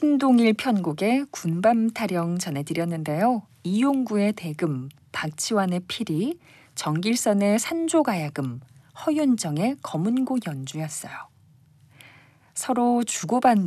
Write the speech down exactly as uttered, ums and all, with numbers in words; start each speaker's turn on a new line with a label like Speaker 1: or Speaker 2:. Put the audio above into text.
Speaker 1: 신동일 편곡의 군밤 타령 전해드렸는데요. 이용구의 대금, 박치환의 피리, 정길선의 산조가야금, 허윤정의 검은고 연주였어요. 서로 주고받는